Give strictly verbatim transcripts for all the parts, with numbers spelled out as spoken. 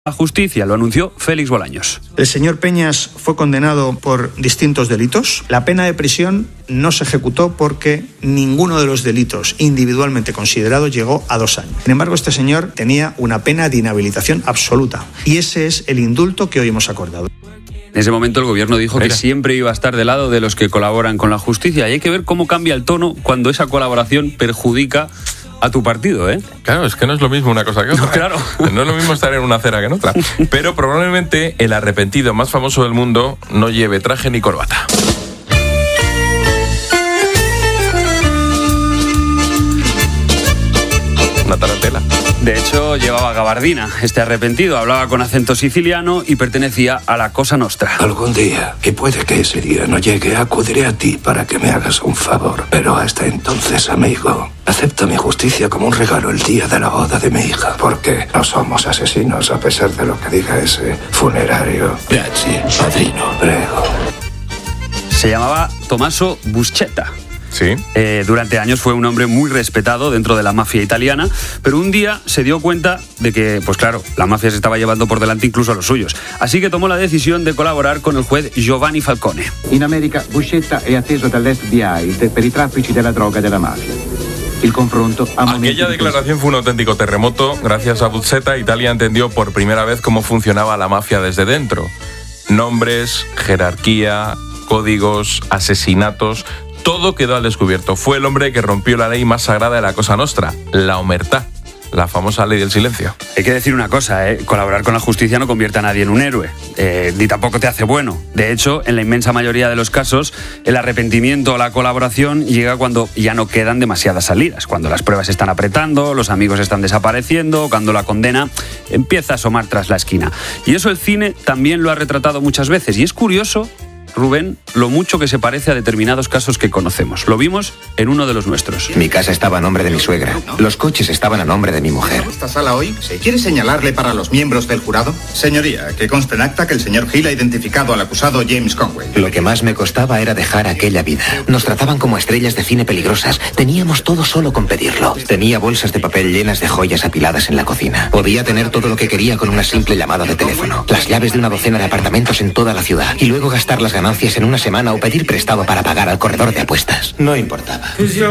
La justicia, lo anunció Félix Bolaños. El señor Peñas fue condenado por distintos delitos. La pena de prisión no se ejecutó porque ninguno de los delitos individualmente considerados llegó a dos años. Sin embargo, este señor tenía una pena de inhabilitación absoluta y ese es el indulto que hoy hemos acordado. En ese momento el gobierno dijo Mira. que siempre iba a estar del lado de los que colaboran con la justicia y hay que ver cómo cambia el tono cuando esa colaboración perjudica a tu partido, ¿eh? Claro, es que no es lo mismo una cosa que otra. No, claro. No es lo mismo estar en una acera que en otra. Pero probablemente el arrepentido más famoso del mundo no lleve traje ni corbata. Una tarantela. De hecho, llevaba gabardina. Este arrepentido hablaba con acento siciliano y pertenecía a la Cosa Nostra. Algún día, y puede que ese día no llegue, acudiré a ti para que me hagas un favor. Pero hasta entonces, amigo, acepta mi justicia como un regalo el día de la boda de mi hija. Porque no somos asesinos, a pesar de lo que diga ese funerario. Grazie, padrino. Prego. Se llamaba Tommaso Buscetta. Sí. Eh, durante años fue un hombre muy respetado dentro de la mafia italiana, pero un día se dio cuenta de que, pues claro, la mafia se estaba llevando por delante incluso a los suyos. Así que tomó la decisión de colaborar con el juez Giovanni Falcone. In America, Buscetta è atteso dall'F B I per i traffici della droga e della mafia. Il confronto a Aquella declaración fue un auténtico terremoto. Gracias a Buscetta, Italia entendió por primera vez cómo funcionaba la mafia desde dentro. Nombres, jerarquía, códigos, asesinatos... Todo quedó al descubierto. Fue el hombre que rompió la ley más sagrada de la Cosa Nostra, la omertà, la famosa ley del silencio. Hay que decir una cosa, ¿eh? Colaborar con la justicia no convierte a nadie en un héroe, eh, ni tampoco te hace bueno. De hecho, en la inmensa mayoría de los casos, el arrepentimiento o la colaboración llega cuando ya no quedan demasiadas salidas, cuando las pruebas están apretando, los amigos están desapareciendo, cuando la condena empieza a asomar tras la esquina. Y eso el cine también lo ha retratado muchas veces, y es curioso, Rubén, lo mucho que se parece a determinados casos que conocemos. Lo vimos en uno de los nuestros. Mi casa estaba a nombre de mi suegra. Los coches estaban a nombre de mi mujer. ¿Esta sala hoy se quiere señalarle para los miembros del jurado? Señoría, que conste en acta que el señor Hill ha identificado al acusado James Conway. Lo que más me costaba era dejar aquella vida. Nos trataban como estrellas de cine peligrosas. Teníamos todo solo con pedirlo. Tenía bolsas de papel llenas de joyas apiladas en la cocina. Podía tener todo lo que quería con una simple llamada de teléfono. Las llaves de una docena de apartamentos en toda la ciudad. Y luego gastar las ganancias en una semana o pedir prestado para pagar al corredor de apuestas. No importaba.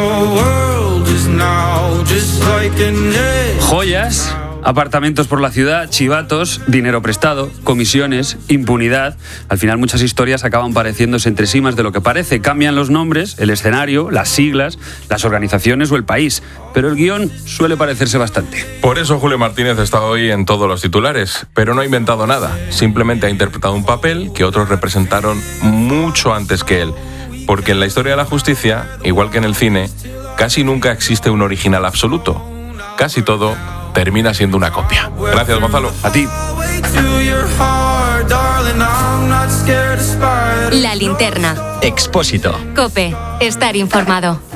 Joyas, apartamentos por la ciudad, chivatos, dinero prestado, comisiones, impunidad. Al final muchas historias acaban pareciéndose entre sí más de lo que parece. Cambian los nombres, el escenario, las siglas, las organizaciones o el país. Pero el guión suele parecerse bastante. Por eso Julio Martínez está hoy en todos los titulares, pero no ha inventado nada. Simplemente ha interpretado un papel que otros representaron mucho antes que él. Porque en la historia de la justicia, igual que en el cine, casi nunca existe un original absoluto. Casi todo termina siendo una copia. Gracias, Gonzalo. A ti. La linterna. Expósito. COPE. Estar informado.